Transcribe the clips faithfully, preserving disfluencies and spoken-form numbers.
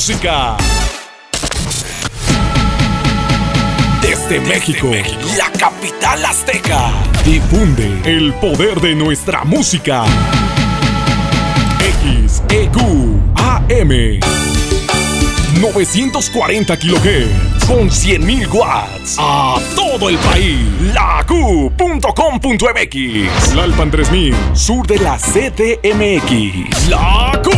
música. Desde México, la capital azteca, difunde el poder de nuestra música. X E Q A M novecientos cuarenta kilohertz con cien mil watts a todo el país. La Q punto com punto M X, Lalpan tres mil, sur de la C D M X. La Q,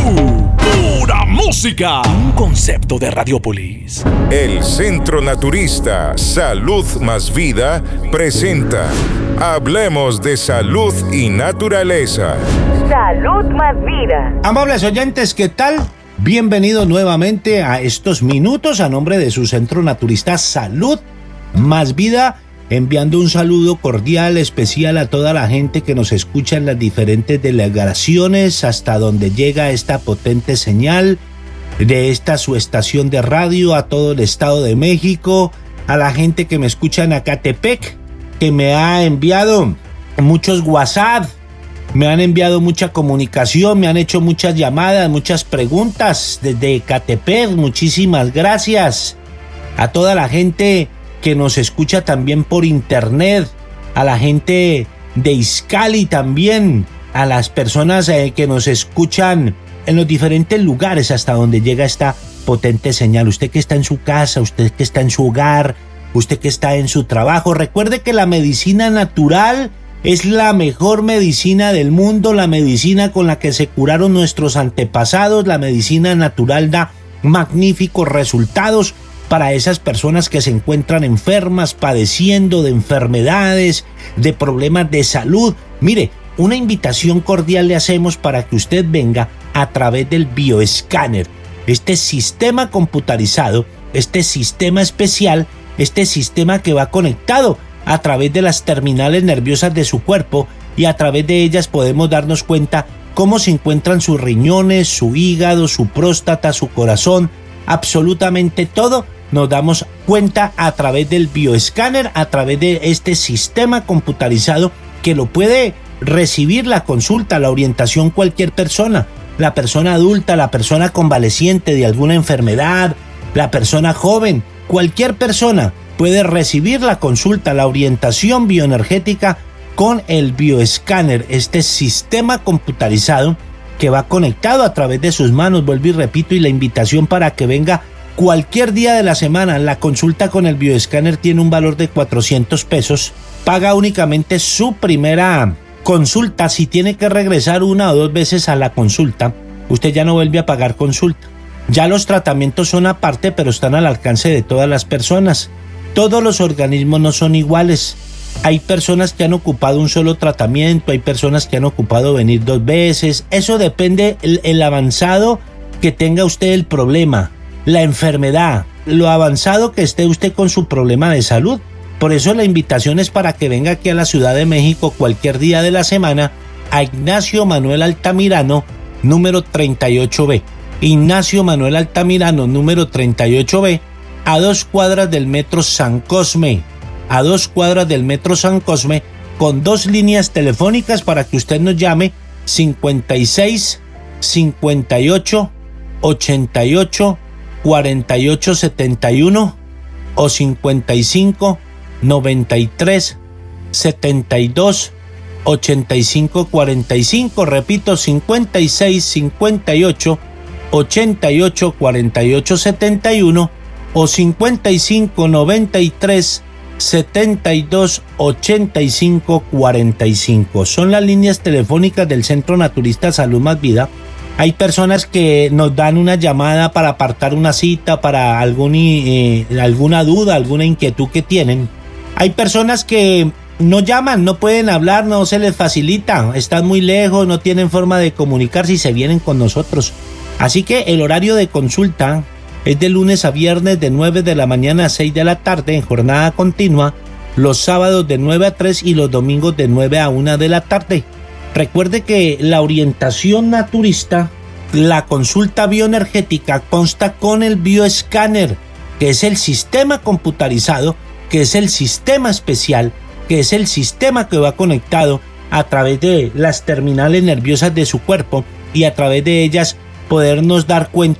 pura música. Un concepto de Radiopolis. El Centro Naturista Salud Más Vida presenta Hablemos de Salud y Naturaleza. Salud Más Vida. Amables oyentes, ¿qué tal? Bienvenidos nuevamente a estos minutos a nombre de su Centro Naturista Salud Más Vida, enviando un saludo cordial, especial a toda la gente que nos escucha en las diferentes delegaciones hasta donde llega esta potente señal de esta su estación de radio, a todo el Estado de México, a la gente que me escucha en Acatepec, que me ha enviado muchos WhatsApp, me han enviado mucha comunicación, me han hecho muchas llamadas, muchas preguntas desde Ecatepec. Muchísimas gracias a toda la gente que nos escucha también por internet, a la gente de Izcali también, a las personas eh, que nos escuchan en los diferentes lugares hasta donde llega esta potente señal. Usted que está en su casa, usted que está en su hogar, usted que está en su trabajo, recuerde que la medicina natural es la mejor medicina del mundo, la medicina con la que se curaron nuestros antepasados. La medicina natural da magníficos resultados para esas personas que se encuentran enfermas, padeciendo de enfermedades, de problemas de salud. Mire, una invitación cordial le hacemos para que usted venga a través del bioescáner, este sistema computarizado, este sistema especial, este sistema que va conectado a través de las terminales nerviosas de su cuerpo, y a través de ellas podemos darnos cuenta cómo se encuentran sus riñones, su hígado, su próstata, su corazón, absolutamente todo nos damos cuenta a través del bioescáner, a través de este sistema computarizado que lo puede recibir la consulta, la orientación cualquier persona, la persona adulta, la persona convaleciente de alguna enfermedad, la persona joven, cualquier persona puede recibir la consulta, la orientación bioenergética con el bioescáner, este sistema computarizado que va conectado a través de sus manos. Vuelvo y repito, y la invitación para que venga cualquier día de la semana. La consulta con el bioescáner tiene un valor de cuatrocientos pesos. Paga únicamente su primera consulta. Si tiene que regresar una o dos veces a la consulta, usted ya no vuelve a pagar consulta. Ya los tratamientos son aparte, pero están al alcance de todas las personas. Todos los organismos no son iguales. Hay personas que han ocupado un solo tratamiento, hay personas que han ocupado venir dos veces. Eso depende el, el avanzado que tenga usted el problema, la enfermedad, lo avanzado que esté usted con su problema de salud. Por eso la invitación es para que venga aquí a la Ciudad de México cualquier día de la semana a Ignacio Manuel Altamirano, número treinta y ocho B. Ignacio Manuel Altamirano, número treinta y ocho B, a dos cuadras del metro San Cosme, a dos cuadras del metro San Cosme, con dos líneas telefónicas para que usted nos llame: cincuenta y seis, cincuenta y ocho, ochenta y ocho, cuarenta y ocho setenta y uno o cincuenta y cinco, noventa y tres, setenta y dos, ochenta y cinco cuarenta y cinco. Repito, cincuenta y seis, cincuenta y ocho, ochenta y ocho, cuarenta y ocho setenta y uno o cincuenta y cinco, noventa y tres, setenta y dos, ochenta y cinco cuarenta y cinco. Son las líneas telefónicas del Centro Naturista Salud Más Vida. Hay personas que nos dan una llamada para apartar una cita, para algún, eh, alguna duda, alguna inquietud que tienen. Hay personas que no llaman, no pueden hablar, no se les facilita, están muy lejos, no tienen forma de comunicarse y se vienen con nosotros. Así que el horario de consulta es de lunes a viernes de nueve de la mañana a seis de la tarde en jornada continua, los sábados de nueve a tres y los domingos de nueve a una de la tarde. Recuerde que la orientación naturista, la consulta bioenergética consta con el bioescáner, que es el sistema computarizado, que es el sistema especial, que es el sistema que va conectado a través de las terminales nerviosas de su cuerpo y a través de ellas podernos dar cuenta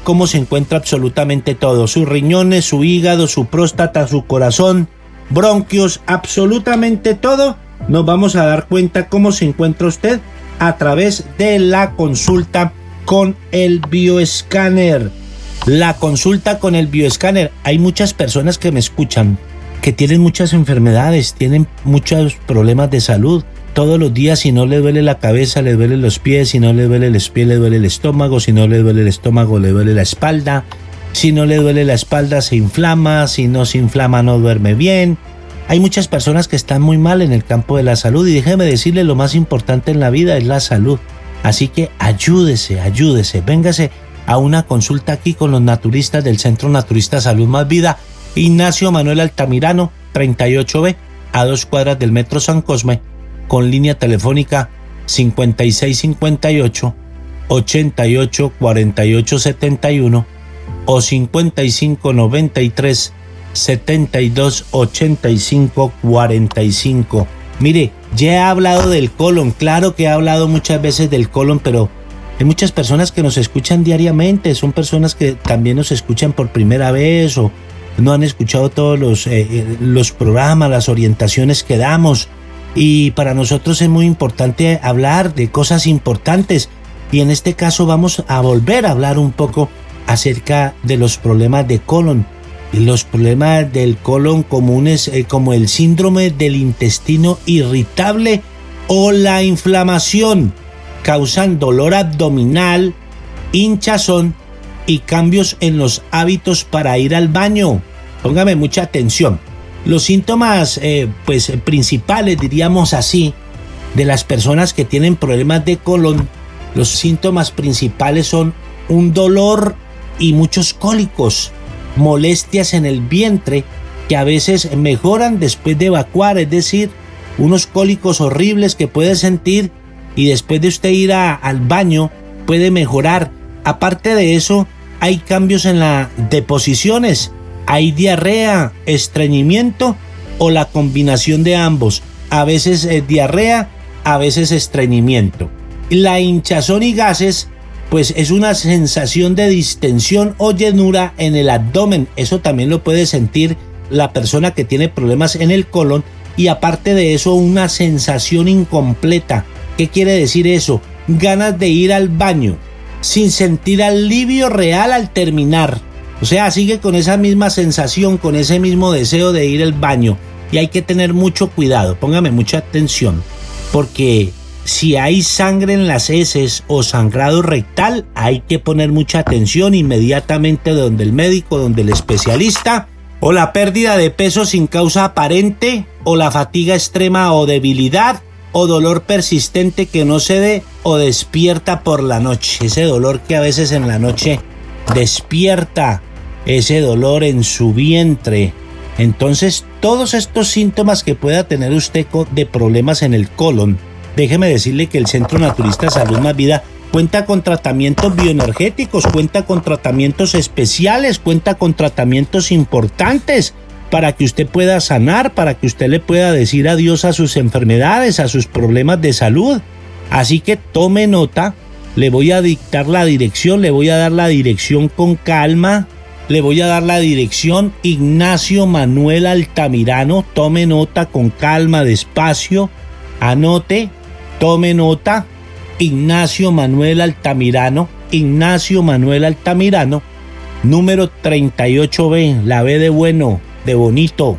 cómo se encuentra absolutamente todo, sus riñones, su hígado, su próstata, su corazón, bronquios, absolutamente todo. Nos vamos a dar cuenta cómo se encuentra usted a través de la consulta con el bioescáner. La consulta con el bioescáner. Hay muchas personas que me escuchan que tienen muchas enfermedades, tienen muchos problemas de salud. Todos los días, si no le duele la cabeza, le duelen los pies, si no le duele los pies, le duele el estómago, si no le duele el estómago, le duele la espalda, si no le duele la espalda, se inflama, si no se inflama, no duerme bien. Hay muchas personas que están muy mal en el campo de la salud y déjeme decirle, lo más importante en la vida es la salud. Así que ayúdese, ayúdese, véngase a una consulta aquí con los naturistas del Centro Naturista Salud Más Vida, Ignacio Manuel Altamirano, treinta y ocho B, a dos cuadras del Metro San Cosme, con línea telefónica cincuenta y seis cincuenta y ocho, ochenta y ocho cuarenta y ocho setenta y uno o cincuenta y cinco noventa y tres, setenta y dos ochenta y cinco cuarenta y cinco. Mire, ya he hablado del colon, claro que he hablado muchas veces del colon, pero hay muchas personas que nos escuchan diariamente, son personas que también nos escuchan por primera vez o no han escuchado todos los, eh, los programas, las orientaciones que damos. Y para nosotros es muy importante hablar de cosas importantes y en este caso vamos a volver a hablar un poco acerca de los problemas de colon. Y los problemas del colon comunes eh, como el síndrome del intestino irritable o la inflamación causan dolor abdominal, hinchazón y cambios en los hábitos para ir al baño. Póngame mucha atención. Los síntomas eh, pues, principales, diríamos así, de las personas que tienen problemas de colon, los síntomas principales son un dolor y muchos cólicos, molestias en el vientre que a veces mejoran después de evacuar, es decir, unos cólicos horribles que puede sentir y después de usted ir a, al baño puede mejorar. Aparte de eso, hay cambios en las deposiciones. Hay diarrea, estreñimiento o la combinación de ambos. A veces es diarrea, a veces estreñimiento. La hinchazón y gases, pues es una sensación de distensión o llenura en el abdomen. Eso también lo puede sentir la persona que tiene problemas en el colon. Y aparte de eso, una sensación incompleta. ¿Qué quiere decir eso? Ganas de ir al baño sin sentir alivio real al terminar. O sea, sigue con esa misma sensación, con ese mismo deseo de ir al baño. Y hay que tener mucho cuidado, póngame mucha atención. Porque si hay sangre en las heces o sangrado rectal, hay que poner mucha atención inmediatamente donde el médico, donde el especialista. O la pérdida de peso sin causa aparente, o la fatiga extrema o debilidad, o dolor persistente que no cede o despierta por la noche. Ese dolor que a veces en la noche despierta, ese dolor en su vientre. Entonces, todos estos síntomas que pueda tener usted de problemas en el colon, déjeme decirle que el Centro Naturista Salud Más Vida cuenta con tratamientos bioenergéticos, cuenta con tratamientos especiales, cuenta con tratamientos importantes para que usted pueda sanar, para que usted le pueda decir adiós a sus enfermedades, a sus problemas de salud. Así que tome nota. Le voy a dictar la dirección, le voy a dar la dirección con calma, le voy a dar la dirección Ignacio Manuel Altamirano, tome nota con calma, despacio, anote, tome nota, Ignacio Manuel Altamirano, Ignacio Manuel Altamirano, número treinta y ocho B, la B de bueno, de bonito,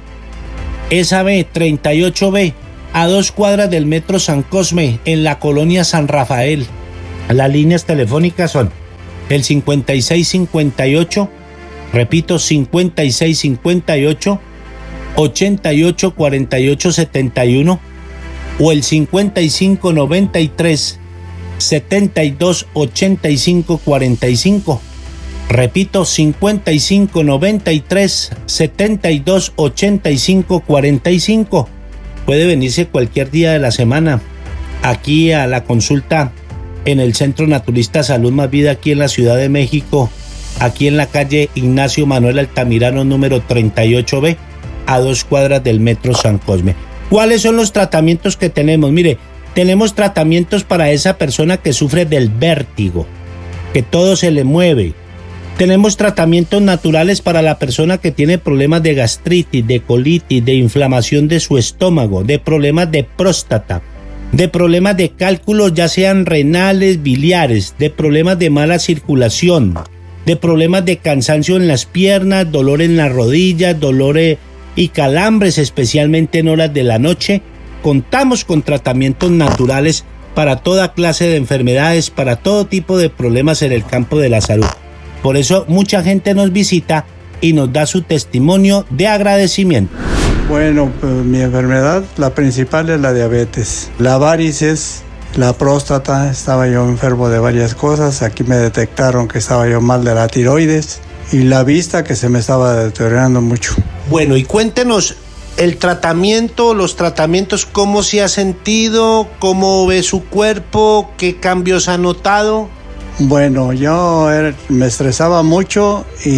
esa B, treinta y ocho B, a dos cuadras del Metro San Cosme, en la colonia San Rafael. Las líneas telefónicas son el cincuenta y seis cincuenta y ocho, repito, cincuenta y seis cincuenta y ocho, ochenta y ocho cuarenta y ocho setenta y uno o el cincuenta y cinco noventa y tres, setenta y dos ochenta y cinco cuarenta y cinco. Repito, cincuenta y cinco noventa y tres, setenta y dos ochenta y cinco cuarenta y cinco. Puede venirse cualquier día de la semana aquí a la consulta en el Centro Naturista Salud Más Vida, aquí en la Ciudad de México, aquí en la calle Ignacio Manuel Altamirano, número treinta y ocho B, a dos cuadras del Metro San Cosme. ¿Cuáles son los tratamientos que tenemos? Mire, tenemos tratamientos para esa persona que sufre del vértigo, que todo se le mueve, Tenemos tratamientos naturales para la persona que tiene problemas de gastritis, de colitis, de inflamación de su estómago, de problemas de próstata, de problemas de cálculos ya sean renales, biliares, de problemas de mala circulación, de problemas de cansancio en las piernas, dolor en las rodillas, dolores y calambres, especialmente en horas de la noche. Contamos con tratamientos naturales para toda clase de enfermedades, para todo tipo de problemas en el campo de la salud. Por eso mucha gente nos visita y nos da su testimonio de agradecimiento. Bueno, pues mi enfermedad, la principal es la diabetes. La varices, la próstata, estaba yo enfermo de varias cosas. Aquí me detectaron que estaba yo mal de la tiroides y la vista que se me estaba deteriorando mucho. Bueno, y cuéntenos el tratamiento, los tratamientos, ¿cómo se ha sentido? ¿Cómo ve su cuerpo? ¿Qué cambios ha notado? Bueno, yo era, me estresaba mucho y,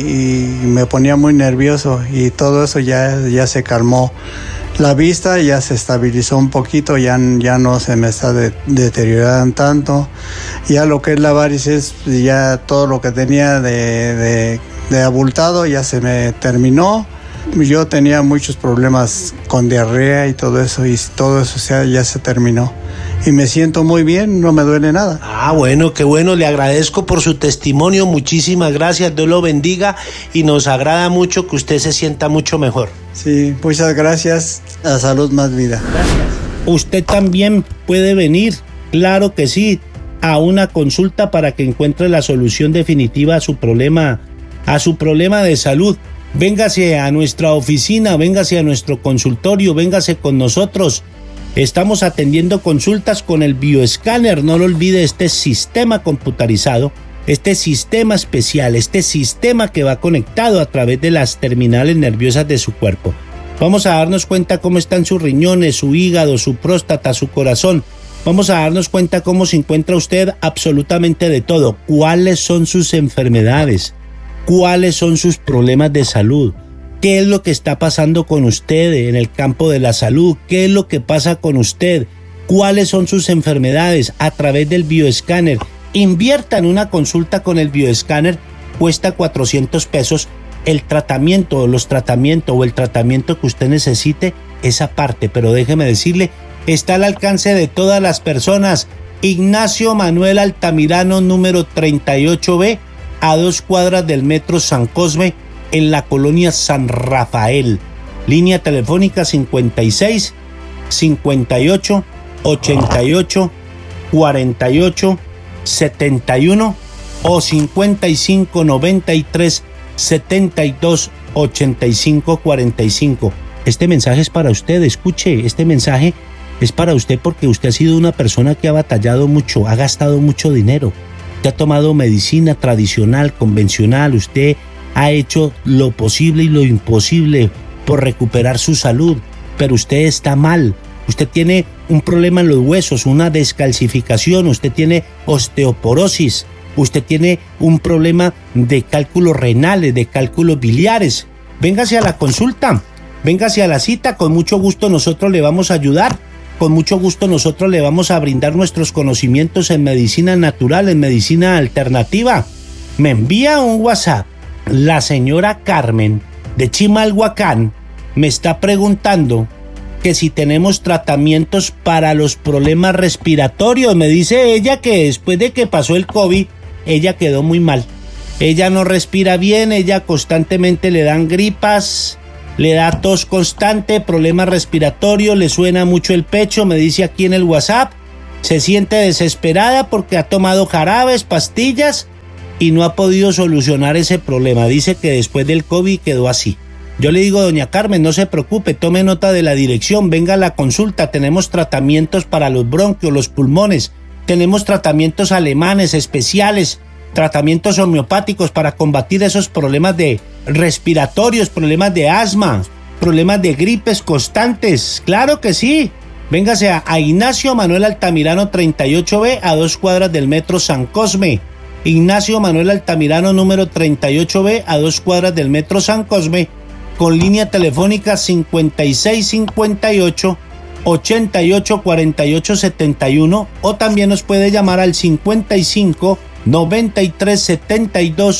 y me ponía muy nervioso y todo eso ya, ya se calmó. La vista ya se estabilizó un poquito, ya, ya no se me está de, deteriorando tanto. Ya lo que es la varices, ya todo lo que tenía de, de, de abultado ya se me terminó. Yo tenía muchos problemas con diarrea y todo eso, y todo eso ya, ya se terminó. Y me siento muy bien, no me duele nada. Ah, bueno, qué bueno, le agradezco por su testimonio, muchísimas gracias, Dios lo bendiga y nos agrada mucho que usted se sienta mucho mejor. Sí, muchas gracias, a Salud Más Vida. Gracias. Usted también puede venir, claro que sí, a una consulta para que encuentre la solución definitiva a su problema, a su problema de salud. Véngase a nuestra oficina, véngase a nuestro consultorio, véngase con nosotros. Estamos atendiendo consultas con el bioescáner, no lo olvide, este sistema computarizado, este sistema especial, este sistema que va conectado a través de las terminales nerviosas de su cuerpo. Vamos a darnos cuenta cómo están sus riñones, su hígado, su próstata, su corazón. Vamos a darnos cuenta cómo se encuentra usted absolutamente de todo. ¿Cuáles son sus enfermedades? ¿Cuáles son sus problemas de salud? ¿Qué es lo que está pasando con usted en el campo de la salud? ¿Qué es lo que pasa con usted? ¿Cuáles son sus enfermedades? A través del bioescáner. Invierta en una consulta con el bioescáner, cuesta cuatrocientos pesos. El tratamiento, los tratamientos o el tratamiento que usted necesite, esa parte, pero déjeme decirle, está al alcance de todas las personas. Ignacio Manuel Altamirano, número treinta y ocho B, a dos cuadras del metro San Cosme, en la colonia San Rafael. Línea telefónica cincuenta y seis, cincuenta y ocho, ochenta y ocho, cuarenta y ocho, setenta y uno o cincuenta y cinco, noventa y tres, setenta y dos, ochenta y cinco, cuarenta y cinco. Este mensaje es para usted, escuche, este mensaje es para usted porque usted ha sido una persona que ha batallado mucho, ha gastado mucho dinero. Usted ha tomado medicina tradicional, convencional, usted ha hecho lo posible y lo imposible por recuperar su salud, pero usted está mal. Usted tiene un problema en los huesos, una descalcificación, usted tiene osteoporosis, usted tiene un problema de cálculos renales, de cálculos biliares. Véngase a la consulta, véngase a la cita, con mucho gusto nosotros le vamos a ayudar. Con mucho gusto nosotros le vamos a brindar nuestros conocimientos en medicina natural, en medicina alternativa. Me envía un WhatsApp. La señora Carmen de Chimalhuacán me está preguntando que si tenemos tratamientos para los problemas respiratorios. Me dice ella que después de que pasó el COVID, ella quedó muy mal. Ella no respira bien, ella constantemente le dan gripas, le da tos constante, problemas respiratorios, le suena mucho el pecho, me dice aquí en el WhatsApp. Se siente desesperada porque ha tomado jarabes, pastillas y no ha podido solucionar ese problema. Dice que después del COVID quedó así. Yo le digo, doña Carmen, no se preocupe, tome nota de la dirección, venga a la consulta. Tenemos tratamientos para los bronquios, los pulmones, tenemos tratamientos alemanes especiales, tratamientos homeopáticos para combatir esos problemas de respiratorios, problemas de asma, problemas de gripes constantes. Claro que sí. Véngase a, a Ignacio Manuel Altamirano treinta y ocho B, a dos cuadras del metro San Cosme. Ignacio Manuel Altamirano número treinta y ocho B, a dos cuadras del metro San Cosme, con línea telefónica cincuenta y seis, cincuenta y ocho, ochenta y ocho, cuarenta y ocho, setenta y uno, o también nos puede llamar al cincuenta y cinco, noventa y tres, setenta y dos,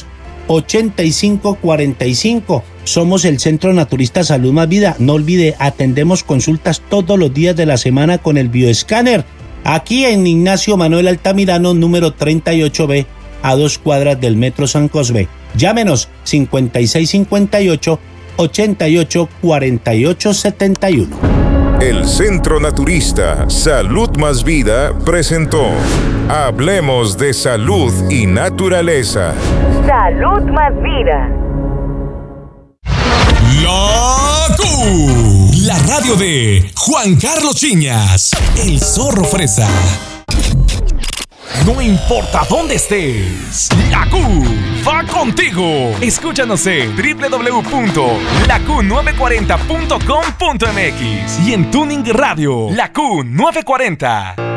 ochenta y cinco cuarenta y cinco. Somos el Centro Naturista Salud Más Vida. No olvide, atendemos consultas todos los días de la semana con el bioescáner. Aquí en Ignacio Manuel Altamirano, número treinta y ocho B, a dos cuadras del Metro San Cosme. Llámenos cincuenta y seis cincuenta y ocho, ochenta y ocho cuarenta y ocho setenta y uno. El Centro Naturista Salud Más Vida presentó Hablemos de Salud y Naturaleza. Salud Más Vida. La Q, la radio de Juan Carlos Chiñas, el zorro fresa. No importa dónde estés, la Q va contigo. Escúchanos en doble u doble u doble u punto la q nueve cuarenta punto com punto m x y en Tuning Radio, La Q novecientos cuarenta.